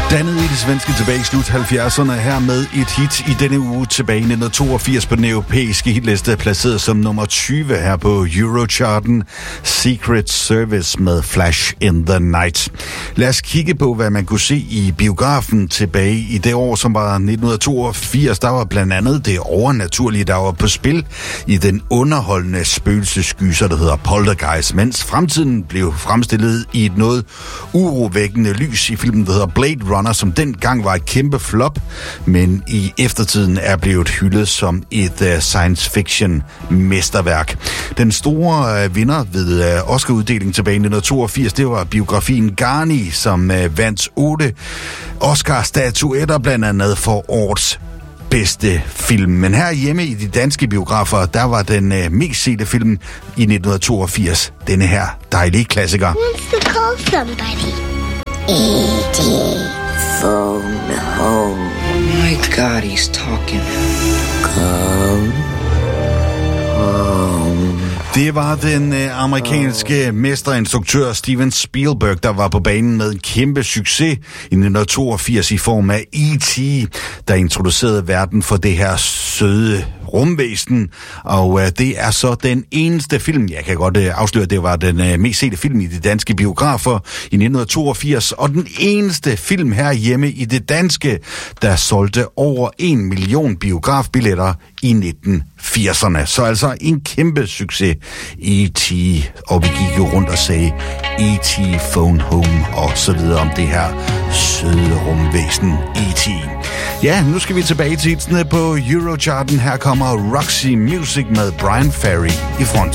Dannet i det svenske tilbage i slut 70'erne, her med et hit i denne uge tilbage i 1982 på den europæiske hitliste, placeret som nummer 20 her på Eurocharten, Secret Service med Flash in the Night. Lad os kigge på, hvad man kunne se i biografen tilbage i det år, som var 1982. Der var blandt andet det overnaturlige, der var på spil i den underholdende spøgelsesgyser, der hedder Poltergeist, mens fremtiden blev fremstillet i et noget urovækkende lys i filmen, der hedder Blade Runner, som dengang var et kæmpe flop, men i eftertiden er blevet hyldet som et science fiction mesterværk. Den store vinder ved Oscar-uddelingen tilbage i 1982, det var biografien Garni, som vandt 8 Oscar-statuetter, blandt andet for årets bedste film. Men her hjemme i de danske biografer, der var den mest sete film i 1982 denne her dejlige klassiker. Wants to call somebody. E.T. Phone home. My God, he's talking. Come home. Det var den amerikanske mesterinstruktør Steven Spielberg, der var på banen med en kæmpe succes i 1982 i form af E.T., der introducerede verden for det her søde rumvæsen, og det er så den eneste film, jeg kan godt afsløre, det var den mest sete film i de danske biografer i 1982, og den eneste film her hjemme i det danske, der solgte over 1 million biografbilletter i 1980'erne. Så altså en kæmpe succes, E.T., og vi gik jo rundt og sagde E.T. Phone Home og så videre om det her søde rumvæsen E.T. Ja, nu skal vi tilbage til hitsene på Eurocharten. Her kommer Roxy Music med Brian Ferry i front.